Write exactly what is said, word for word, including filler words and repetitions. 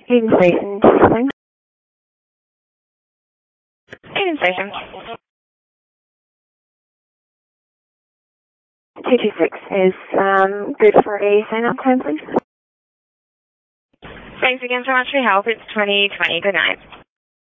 Eden Station, two Eden Station. two six is um, good for a sign-up time, please. Thanks again so much for your help. It's twenty twenty. Good night.